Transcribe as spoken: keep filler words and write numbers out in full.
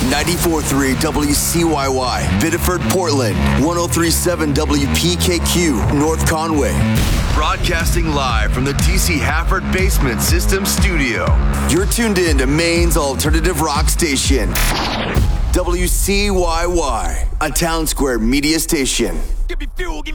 ninety-four point three W C Y Y, Biddeford, Portland, one oh three point seven W P K Q, North Conway. Broadcasting live from the T C Hafford Basement System Studio. You're tuned in to Maine's alternative rock station, W C Y Y, a Town Square media station. Give me fuel, give me